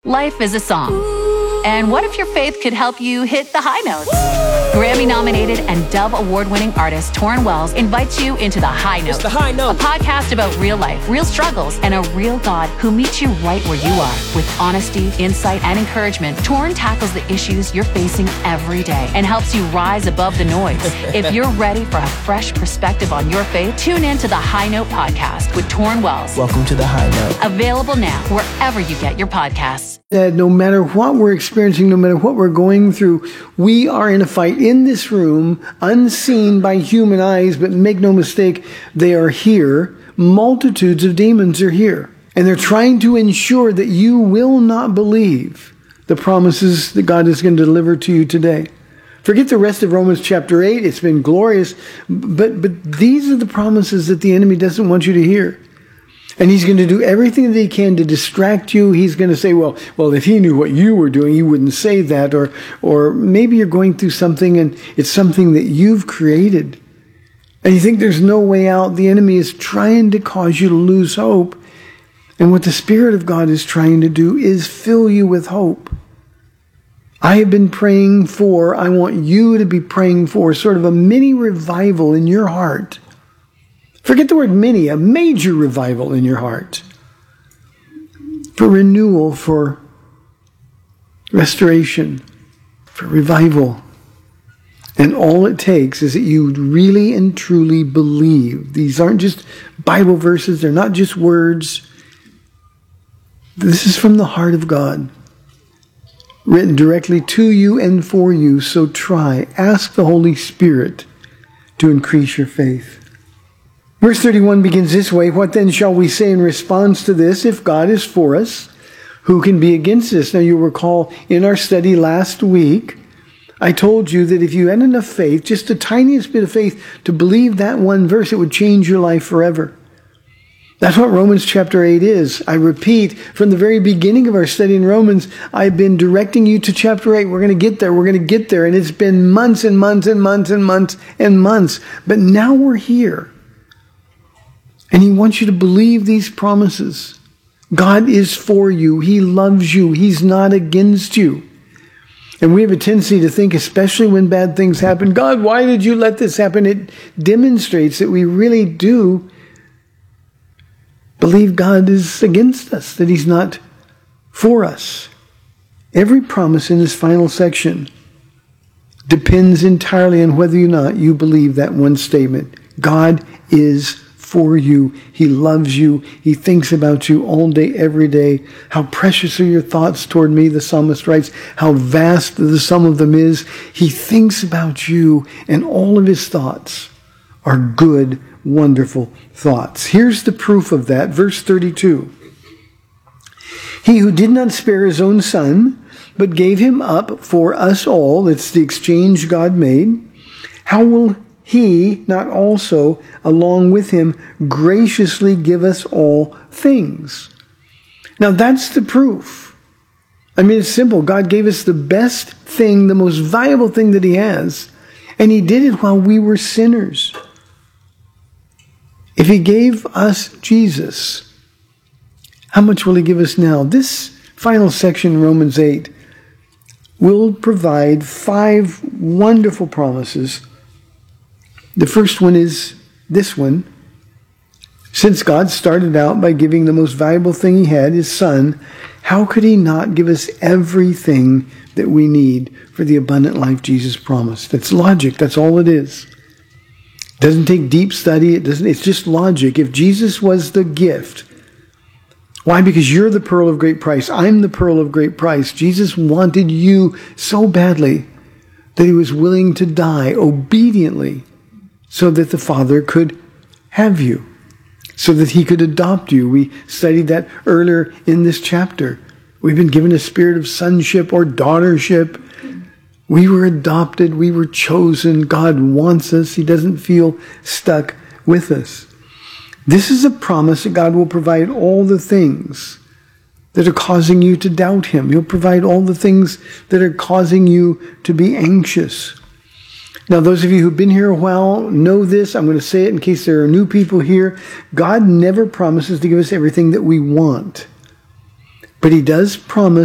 Life is a song. And what if your faith could help you hit the high notes? Grammy-nominated and Dove Award-winning artist Torrin Wells invites you into The High Note. It's The High Note. A podcast about real life, real struggles, and a real God who meets you right where you are. With honesty, insight, and encouragement, Torrin tackles the issues you're facing every day and helps you rise above the noise. If you're ready for a fresh perspective on your faith, tune in to The High Note podcast with Torrin Wells. Welcome to The High Note. Available now wherever you get your podcasts. That no matter what we're experiencing, no matter what we're going through, we are in a fight in this room, unseen by human eyes, but make no mistake, they are here. Multitudes of demons are here. And they're trying to ensure that you will not believe the promises that God is going to deliver to you today. Forget the rest of Romans chapter 8. It's been glorious. But these are the promises that the enemy doesn't want you to hear. And he's going to do everything that he can to distract you. He's going to say, well, if he knew what you were doing, he wouldn't say that. Or maybe you're going through something and it's something that you've created. And you think there's no way out. The enemy is trying to cause you to lose hope. And what the Spirit of God is trying to do is fill you with hope. I have been praying for, I want you to be praying for sort of a mini revival in your heart. Forget the word mini, a major revival in your heart. For renewal, for restoration, for revival. And all it takes is that you really and truly believe. These aren't just Bible verses, they're not just words. This is from the heart of God, written directly to you and for you. So ask the Holy Spirit to increase your faith. Verse 31 begins this way: what then shall we say in response to this? If God is for us, who can be against us? Now you'll recall in our study last week, I told you that if you had enough faith, just the tiniest bit of faith, to believe that one verse, it would change your life forever. That's what Romans chapter 8 is. I repeat, from the very beginning of our study in Romans, I've been directing you to chapter 8. We're going to get there. We're going to get there. And it's been months and months and months and months and months. But now we're here. And he wants you to believe these promises. God is for you. He loves you. He's not against you. And we have a tendency to think, especially when bad things happen, God, why did you let this happen? It demonstrates that we really do believe God is against us, that he's not for us. Every promise in this final section depends entirely on whether or not you believe that one statement. God is for you. He loves you. He thinks about you all day, every day. How precious are your thoughts toward me, the psalmist writes. How vast the sum of them is. He thinks about you, and all of his thoughts are good, wonderful thoughts. Here's the proof of that. Verse 32. He who did not spare his own son, but gave him up for us all, it's the exchange God made, how will he not also, along with him, graciously give us all things? Now that's the proof. I mean, it's simple. God gave us the best thing, the most valuable thing that he has, and he did it while we were sinners. If he gave us Jesus, how much will he give us now? This final section in Romans 8 will provide 5 wonderful promises. The first one is this one. Since God started out by giving the most valuable thing he had, his son, how could he not give us everything that we need for the abundant life Jesus promised? That's logic. That's all it is. It doesn't take deep study. It's just logic. If Jesus was the gift, why? Because you're the pearl of great price. I'm the pearl of great price. Jesus wanted you so badly that he was willing to die obediently so that the Father could have you, so that he could adopt you. We studied that earlier in this chapter. We've been given a spirit of sonship or daughtership. We were adopted. We were chosen. God wants us. He doesn't feel stuck with us. This is a promise that God will provide all the things that are causing you to doubt him. He'll provide all the things that are causing you to be anxious. Now, those of you who've been here a while know this. I'm going to say it in case there are new people here. God never promises to give us everything that we want. But he does promise